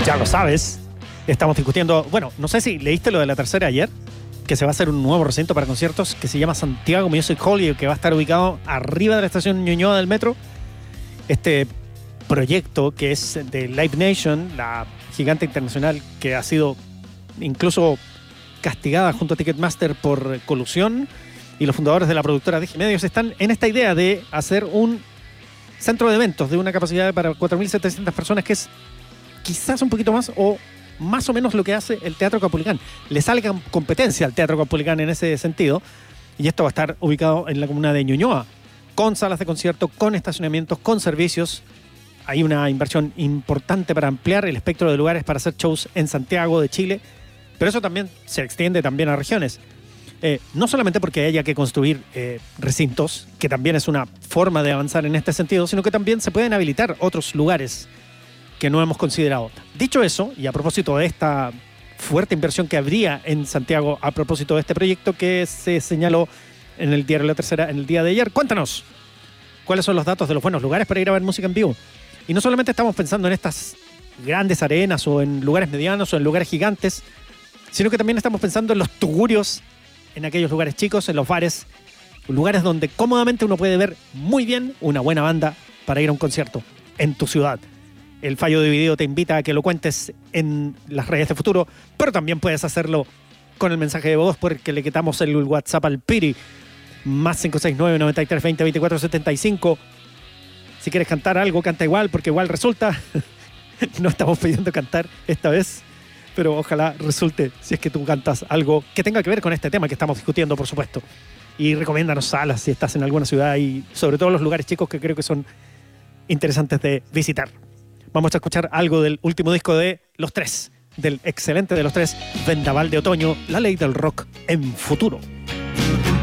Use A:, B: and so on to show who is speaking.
A: Ya lo sabes, estamos discutiendo, bueno, no sé si leíste lo de la tercera ayer, que se va a hacer un nuevo recinto para conciertos que se llama Santiago Music Hall y que va a estar ubicado arriba de la estación Ñuñoa del metro. Este proyecto que es de Live Nation, la gigante internacional que ha sido incluso castigada junto a Ticketmaster por colusión, y los fundadores de la productora Digimedios están en esta idea de hacer un centro de eventos de una capacidad para 4.700 personas, que es quizás un poquito más o más o menos lo que hace el Teatro Caupolicán. Le salga competencia al Teatro Caupolicán en ese sentido, y esto va a estar ubicado en la comuna de Ñuñoa, con salas de concierto, con estacionamientos, con servicios. Hay una inversión importante para ampliar el espectro de lugares para hacer shows en Santiago de Chile, pero eso también se extiende también a regiones. No solamente porque haya que construir recintos, que también es una forma de avanzar en este sentido, sino que también se pueden habilitar otros lugares que no hemos considerado. Dicho eso, y a propósito de esta fuerte inversión que habría en Santiago a propósito de este proyecto que se señaló en el diario La Tercera en el día de ayer, cuéntanos cuáles son los datos de los buenos lugares para ir a ver música en vivo. Y no solamente estamos pensando en estas grandes arenas o en lugares medianos o en lugares gigantes, sino que también estamos pensando en los tugurios, en aquellos lugares chicos, en los bares, lugares donde cómodamente uno puede ver muy bien una buena banda para ir a un concierto en tu ciudad. El Fallo Dividido te invita a que lo cuentes en las redes de Futuro, pero también puedes hacerlo con el mensaje de voz, porque le quitamos el WhatsApp al Piri, más 569 93 20 24 75. Si quieres cantar algo, canta igual, porque igual resulta. No estamos pidiendo cantar esta vez, pero ojalá resulte si es que tú cantas algo que tenga que ver con este tema que estamos discutiendo, por supuesto. Y recomiéndanos salas si estás en alguna ciudad, y sobre todo los lugares chicos que creo que son interesantes de visitar. Vamos a escuchar algo del último disco de Los Tres, del excelente de Los Tres, Vendaval de Otoño, la ley del rock en Futuro.